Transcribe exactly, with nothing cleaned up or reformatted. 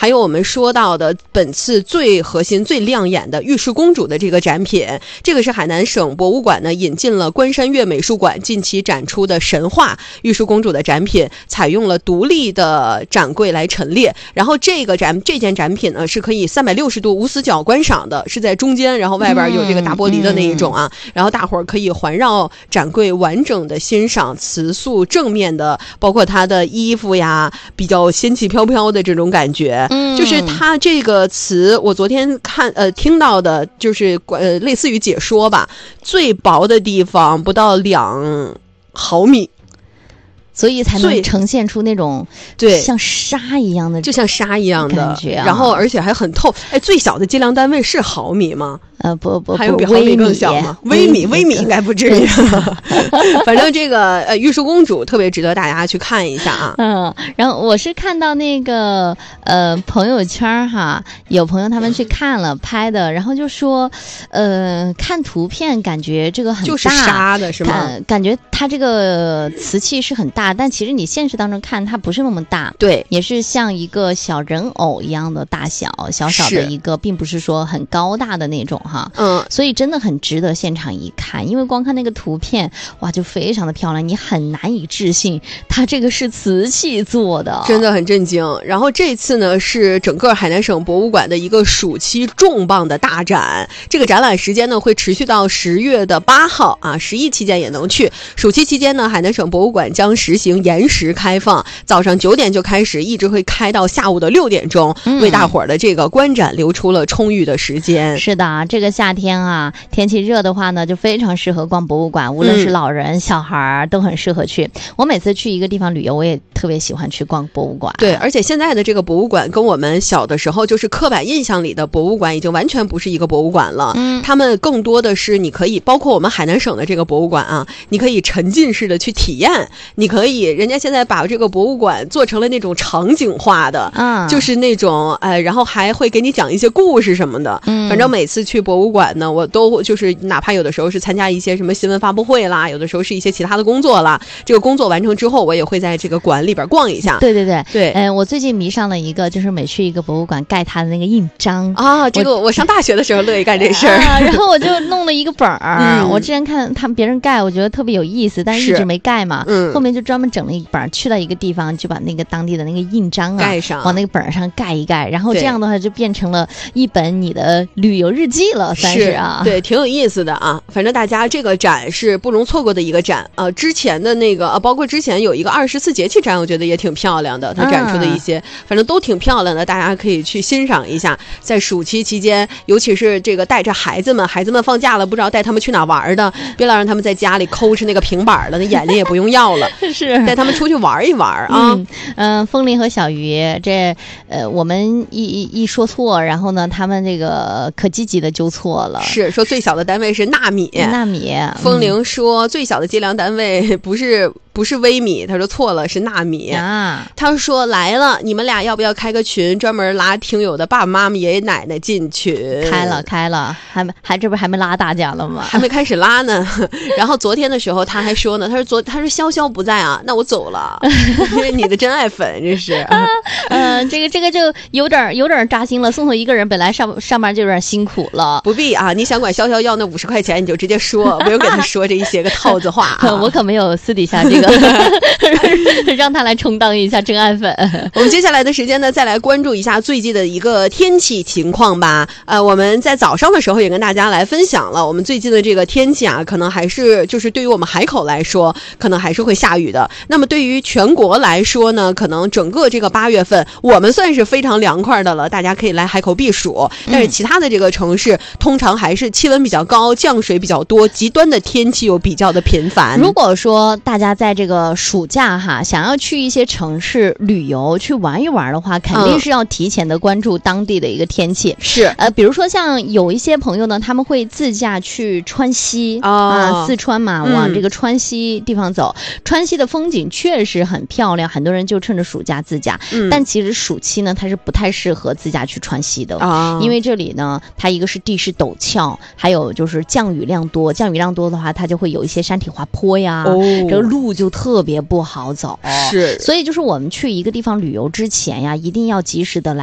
还有我们说到的本次最核心最亮眼的玉石公主的这个展品，这个是海南省博物馆呢引进了关山月美术馆近期展出的神话玉石公主的展品，采用了独立的展柜来陈列，然后这个展这件展品呢是可以三百六十度无死角观赏的，是在中间，然后外边有这个大玻璃的那一种啊，嗯嗯、然后大伙儿可以环绕展柜完整的欣赏瓷塑正面的，包括它的衣服呀，比较仙气飘飘的这种感觉。嗯，就是它这个瓷，我昨天看呃听到的，就是呃类似于解说吧，最薄的地方不到两毫米。 所以才能呈现出那种对像沙一样的， 就像沙一样的感觉、啊， 然后而且还很透。哎，最小的计量单位是毫米吗？ 呃，不不， 还有比毫米更小吗？微米，微米应该不至于。反正这个呃玉石公主特别值得大家去看一下啊。 嗯，然后我是看到那个呃朋友圈哈，有朋友他们去看了拍的，然后就说，呃，看图片感觉这个很大， 就是沙的是吗？ 感觉它这个瓷器是很大，但其实你现实当中看它不是那么大， 对， 也是像一个小人偶一样的大小，小小的一个，并不是说很高大的那种哈。 嗯， 所以真的很值得现场一看，因为光看那个图片，哇，就非常的漂亮，你很难以置信它这个是瓷器做的， 真的很震惊。然后这次呢是整个海南省博物馆的一个暑期重磅的大展，这个展览时间呢会持续到十月的八号啊，十一期间也能去。暑期期间呢，海南省博物馆将实行延时开放，早上九点就开始，一直会开到下午的六点钟，嗯、为大伙儿的这个观展留出了充裕的时间。 是的，这个夏天啊，天气热的话呢，就非常适合逛博物馆，无论是老人、嗯、小孩都很适合去。我每次去一个地方旅游，我也特别喜欢去逛博物馆。 对，而且现在的这个博物馆跟我们小的时候就是刻板印象里的博物馆已经完全不是一个博物馆了。嗯，他们更多的是你可以，包括我们海南省的这个博物馆啊，你可以沉浸式的去体验，你可以，人家现在把这个博物馆做成了那种场景化的，嗯，就是那种呃，然后还会给你讲一些故事什么的。嗯，反正每次去博物馆呢，我都就是哪怕有的时候是参加一些什么新闻发布会啦，有的时候是一些其他的工作啦，这个工作完成之后，我也会在这个馆里边逛一下。 对对对对， 嗯、呃，我最近迷上了一个，就是每去一个博物馆盖它的那个印章啊，这个我, 我上大学的时候乐意干这事儿、 啊，然后我就弄了一个本儿、嗯，我之前看他们别人盖，我觉得特别有意思，但是一直没盖嘛，嗯，后面就专门整了一本儿，去到一个地方就把那个当地的那个印章啊盖上， 往那个本上盖一盖，然后这样的话就变成了一本你的旅游日记了，算是啊， 对，挺有意思的啊。反正大家这个展是不容错过的一个展，呃，之前的那个呃，包括之前有一个二十四节气展，我觉得也挺漂亮的，它展出的一些、嗯、反正都挺漂亮的，大家可以去欣赏一下。在暑期期间，尤其是这个带着孩子们，孩子们放假了不知道带他们去哪玩的，别老让他们在家里抠哧那个平板了，那眼睛也不用要了， 是带他们出去玩一玩啊。 嗯，呃、风铃和小鱼，这呃，我们一一一说错，然后呢，他们这个可积极的纠错了， 是说最小的单位是纳米， 纳米。 风铃说最小的计量单位不是不是微米，他说错了，是纳米啊。 他说来了，你们俩要不要开个群，专门拉听友的爸爸妈妈、爷爷奶奶进群？ 开了，开了，还没还这不还没拉大家了吗？ 还没开始拉呢。然后昨天的时候他还说呢，他说昨他说潇潇不在啊，那我走了，因为你的真爱粉这是。 嗯、呃，这个这个就有点有点扎心了。宋宋一个人本来上上班就有点辛苦了， 不必啊，你想管潇潇要那五十块钱，你就直接说，不用给他说这一些个套子话、啊。 我可没有私底下这个让他来充当一下真爱粉。 我们接下来的时间呢，再来关注一下最近的一个天气情况吧。呃，我们在早上的时候也跟大家来分享了，我们最近的这个天气啊，可能还是就是对于我们海口来说，可能还是会下雨的。那么对于全国来说呢，可能整个这个八月份，我们算是非常凉快的了，大家可以来海口避暑。但是其他的这个城市，嗯、通常还是气温比较高，降水比较多，极端的天气又比较的频繁。 如果说大家在这个暑假哈，想要去一些城市旅游去玩一玩的话，肯定是要提前的关注当地的一个天气。 是、 嗯、呃，比如说像有一些朋友呢，他们会自驾去川西、哦、啊，四川嘛，往这个川西地方走。嗯、川西的风景确实很漂亮，很多人就趁着暑假自驾。嗯、但其实暑期呢，它是不太适合自驾去川西的，哦、因为这里呢，它一个是地势陡峭，还有就是降雨量多。降雨量多的话，它就会有一些山体滑坡呀，哦、这个路就特别不好走。 是， 所以就是我们去一个地方旅游之前呀，一定要及时的来